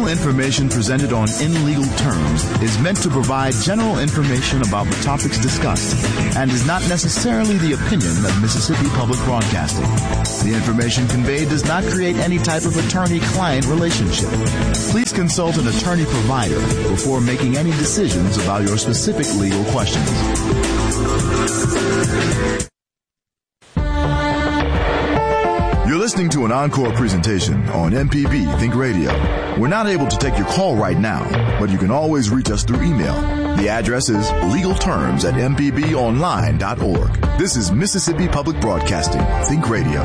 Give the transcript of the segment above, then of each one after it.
General information presented on In Legal Terms is meant to provide general information about the topics discussed and is not necessarily the opinion of Mississippi Public Broadcasting. The information conveyed does not create any type of attorney-client relationship. Please consult an attorney provider before making any decisions about your specific legal questions. You're listening to an encore presentation on MPB Think Radio. We're not able to take your call right now, but you can always reach us through email. The address is legalterms@mpbonline.org. This is Mississippi Public Broadcasting Think Radio.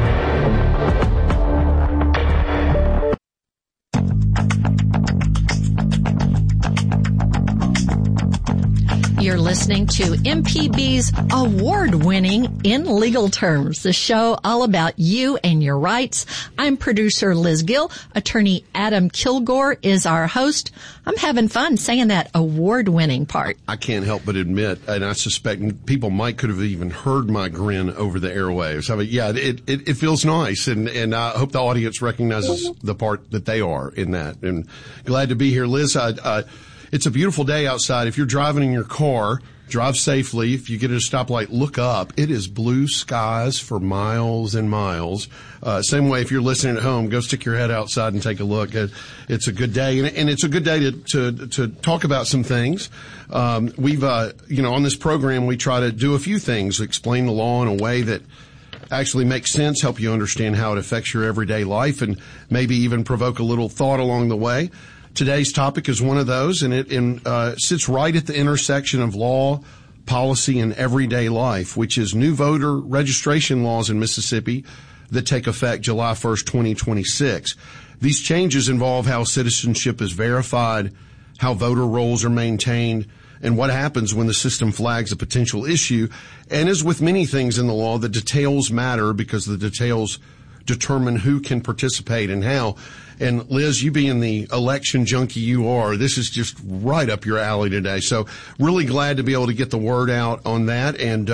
You're listening to MPB's award-winning In Legal Terms, the show all about you and your rights. I'm producer Liz Gill. Attorney Adam Kilgore is our host. I'm having fun saying that award-winning part. I can't help but admit, and I suspect people could have even heard my grin over the airwaves. I mean, yeah, it feels nice, and I hope the audience recognizes the part that they are in that. And glad to be here, Liz. It's a beautiful day outside. If you're driving in your car, drive safely. If you get at a stoplight, look up. It is blue skies for miles and miles. Same way if you're listening at home, go stick your head outside and take a look. It's a good day, and it's a good day to talk about some things. We've on this program, we try to do a few things, explain the law in a way that actually makes sense, help you understand how it affects your everyday life, and maybe even provoke a little thought along the way. Today's topic is one of those, and it sits right at the intersection of law, policy, and everyday life, which is new voter registration laws in Mississippi that take effect July 1st, 2026. These changes involve how citizenship is verified, how voter rolls are maintained, and what happens when the system flags a potential issue. And as with many things in the law, the details matter because the details determine who can participate and how. And Liz, you being the election junkie you are, this is just right up your alley today. So really glad to be able to get the word out on that and,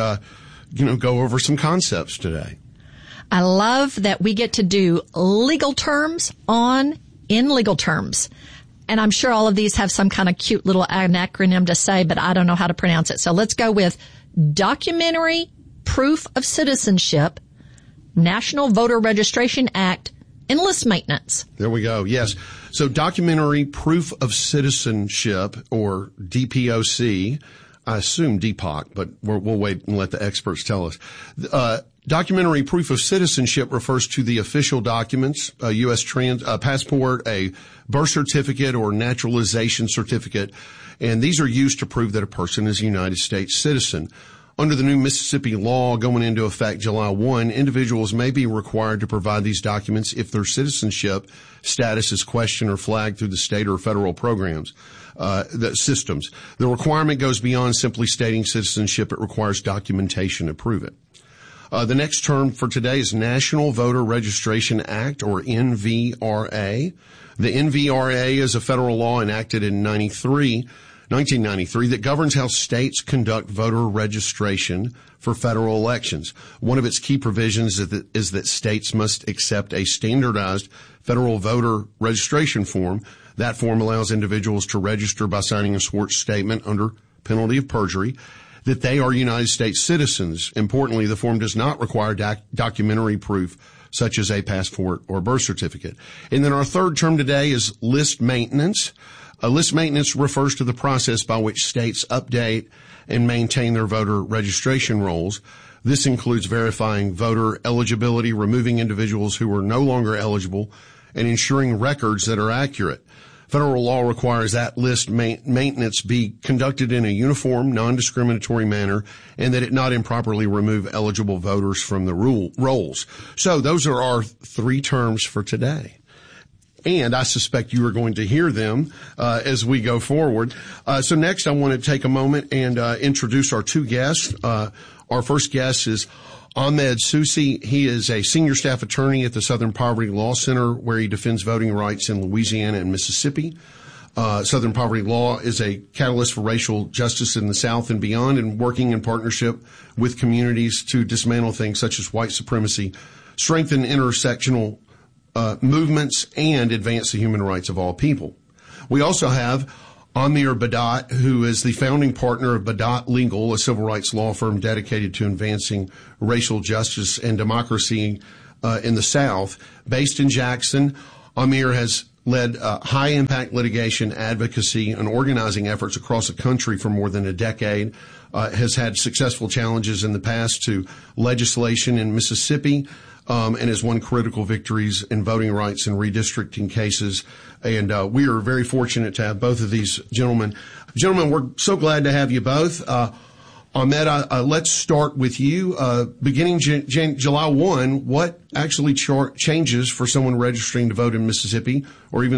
go over some concepts today. I love that we get to do legal terms in legal terms. And I'm sure all of these have some kind of cute little acronym to say, but I don't know how to pronounce it. So let's go with Documentary Proof of Citizenship, National Voter Registration Act, Enlist Maintenance. There we go. Yes. So Documentary Proof of Citizenship, or DPOC, I assume DPOC, but we'll wait and let the experts tell us. Documentary Proof of Citizenship refers to the official documents, a U.S. passport, a birth certificate, or naturalization certificate, and these are used to prove that a person is a United States citizen. Under the new Mississippi law going into effect July 1, individuals may be required to provide these documents if their citizenship status is questioned or flagged through the state or federal programs, the systems. The requirement goes beyond simply stating citizenship. It requires documentation to prove it. The next term for today is National Voter Registration Act, or NVRA. The NVRA is a federal law enacted in 1993 that governs how states conduct voter registration for federal elections. One of its key provisions is that states must accept a standardized federal voter registration form. That form allows individuals to register by signing a sworn statement under penalty of perjury that they are United States citizens. Importantly, the form does not require documentary proof such as a passport or birth certificate. And then our third term today is list maintenance. List maintenance refers to the process by which states update and maintain their voter registration rolls. This includes verifying voter eligibility, removing individuals who are no longer eligible, and ensuring records that are accurate. Federal law requires that list maintenance be conducted in a uniform, non-discriminatory manner, and that it not improperly remove eligible voters from the rolls. So those are our three terms for today. And I suspect you are going to hear them as we go forward. So next, I want to take a moment and introduce our two guests. Our first guest is Ahmed Susi. He is a senior staff attorney at the Southern Poverty Law Center, where he defends voting rights in Louisiana and Mississippi. Southern Poverty Law is a catalyst for racial justice in the South and beyond, and working in partnership with communities to dismantle things such as white supremacy, strengthen intersectional movements and advance the human rights of all people. We also have Amir Badat, who is the founding partner of Badat Legal, a civil rights law firm dedicated to advancing racial justice and democracy in the South. Based in Jackson, Amir has led high-impact litigation, advocacy, and organizing efforts across the country for more than a decade, has had successful challenges in the past to legislation in Mississippi, and has won critical victories in voting rights and redistricting cases. And we are very fortunate to have both of these gentlemen. Gentlemen, we're so glad to have you both. Ahmed, let's start with you. Beginning July 1, what actually changes for someone registering to vote in Mississippi, or even